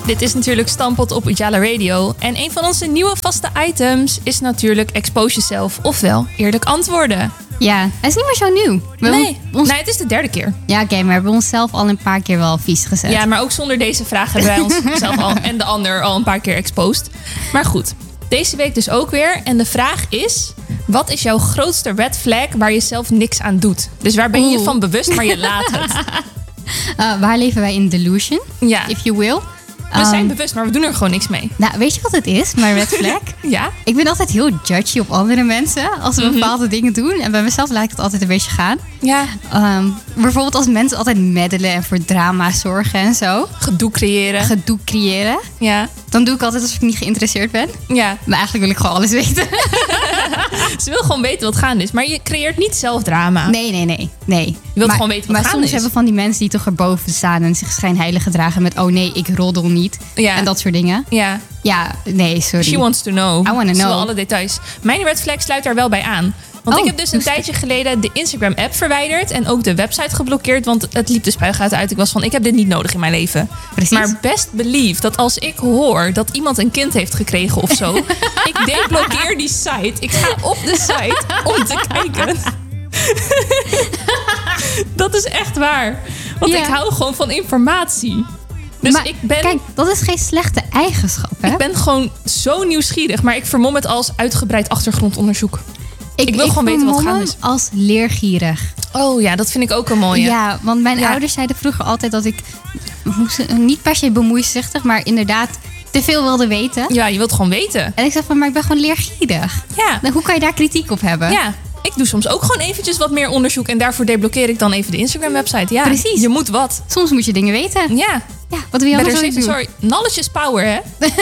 Dit is natuurlijk Stamppot op Ujala Radio. En een van onze nieuwe vaste items is natuurlijk Expose Yourself. Ofwel, eerlijk antwoorden. Ja, het is niet meer zo nieuw. Nee, het is de derde keer. Ja, oké, maar we hebben onszelf al een paar keer wel vies gezet. Ja, maar ook zonder deze vraag hebben wij onszelf al en de ander al een paar keer exposed. Maar goed, deze week dus ook weer. En de vraag is, wat is jouw grootste red flag waar je zelf niks aan doet? Dus waar ben je van bewust, maar je laat het? Waar leven wij in delusion, if you will? We zijn bewust, maar we doen er gewoon niks mee. Nou, weet je wat het is, mijn red flag? Ja? Ik ben altijd heel judgy op andere mensen als ze bepaalde dingen doen. En bij mezelf lijkt het altijd een beetje gaan. Ja. Bijvoorbeeld als mensen altijd meddelen en voor drama zorgen en zo. Gedoe creëren. Ja. Dan doe ik altijd alsof ik niet geïnteresseerd ben. Ja. Maar eigenlijk wil ik gewoon alles weten. Ze wil gewoon weten wat gaande is. Maar je creëert niet zelf drama. Nee. Je wilt gewoon weten wat gaande is. Maar soms hebben van die mensen die toch erboven staan en zich schijnheilig gedragen met... oh nee, ik roddel niet. Ja. En dat soort dingen. Ja. Ja, nee, sorry. She wants to know. I want to know. Alle details. Mijn red flag sluit daar wel bij aan. Want ik heb dus een tijdje geleden de Instagram-app verwijderd... en ook de website geblokkeerd, want het liep de spuigaten uit. Ik was van, ik heb dit niet nodig in mijn leven. Precies. Maar best believe dat als ik hoor dat iemand een kind heeft gekregen of zo... ik deblokkeer die site. Ik ga op de site om te kijken. Dat is echt waar. Want ik hou gewoon van informatie. Dus maar kijk, dat is geen slechte eigenschap, hè? Ik ben gewoon zo nieuwsgierig, maar ik vermom het als uitgebreid achtergrondonderzoek. Ik wil gewoon weten wat gaande is. Als leergierig. Oh ja, dat vind ik ook een mooie. Ja, want mijn ouders zeiden vroeger altijd dat ik niet per se bemoeizuchtig, maar inderdaad te veel wilde weten. Ja, je wilt gewoon weten. En ik zei van, maar ik ben gewoon leergierig. Ja. Nou, hoe kan je daar kritiek op hebben? Ja. Ik doe soms ook gewoon eventjes wat meer onderzoek en daarvoor deblokkeer ik dan even de Instagram-website. Ja, precies. Je moet wat. Soms moet je dingen weten. Ja. Wat wil je anders doen? Sorry, knowledge is power, hè?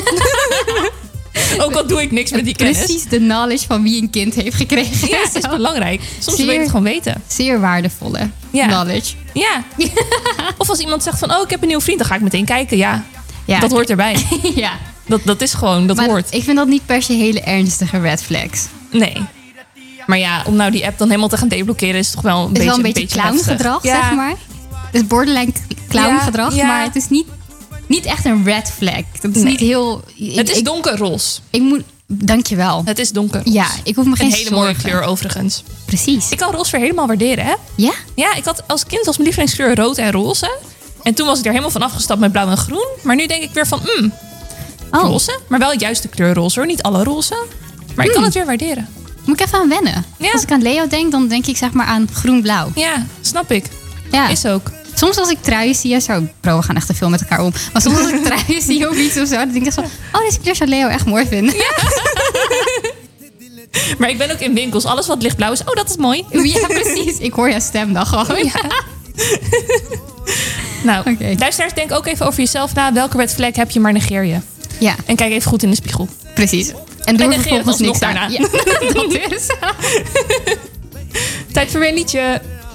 Ook al doe ik niks met die kennis. Precies de knowledge van wie een kind heeft gekregen. Ja, het is belangrijk. Soms wil je het gewoon weten. Zeer waardevolle knowledge. Ja. Of als iemand zegt van, oh, ik heb een nieuwe vriend, dan ga ik meteen kijken. Ja, dat hoort erbij. Ja. Dat is gewoon, dat hoort. Ik vind dat niet per se hele ernstige red flags. Nee. Maar ja, om nou die app dan helemaal te gaan deblokkeren is toch wel een beetje clowngedrag, zeg maar. Het is borderline clowngedrag, maar het is niet echt een red flag. Het is niet heel... Het is donkerroze. Dankjewel. Het is donkerroze. Ja, ik hoef me geen hele mooie kleur overigens. Precies. Ik kan roze weer helemaal waarderen, hè? Ja? Ja, ik had als kind als mijn lievelingskleur rood en roze. En toen was ik er helemaal van afgestapt met blauw en groen. Maar nu denk ik weer van, roze. Maar wel juist de kleur roze, hoor. Niet alle roze. Maar ik kan het weer waarderen. Moet ik even aan wennen. Ja. Als ik aan Leo denk, dan denk ik zeg maar aan groen-blauw. Ja, snap ik. Ja. Is ook. Soms als ik truien zie, we gaan echt te veel met elkaar om. Maar soms als ik truien zie of iets of zo, dan denk ik van, deze kleur zou Leo echt mooi vinden. Ja. Maar ik ben ook in winkels. Alles wat lichtblauw is, dat is mooi. Ja, precies. Ik hoor jouw stem dan gewoon. Ja. Nou, luisteraars, denk ook even over jezelf na. Welke red flag heb je, maar negeer je. Ja. En kijk even goed in de spiegel. Precies. En doe er vervolgens niks daarna. Ja, dat is. Tijd voor weer een liedje.